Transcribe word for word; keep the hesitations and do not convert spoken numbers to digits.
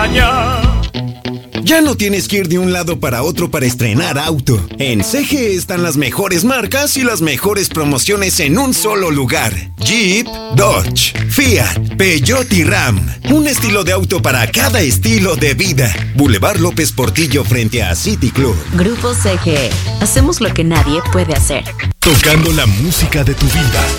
España. Ya no tienes que ir de un lado para otro para estrenar auto. En C G están las mejores marcas y las mejores promociones en un solo lugar. Jeep, Dodge, Fiat, Peugeot y Ram. Un estilo de auto para cada estilo de vida. Boulevard López Portillo frente a City Club. Grupo C G. Hacemos lo que nadie puede hacer. Tocando la música de tu vida.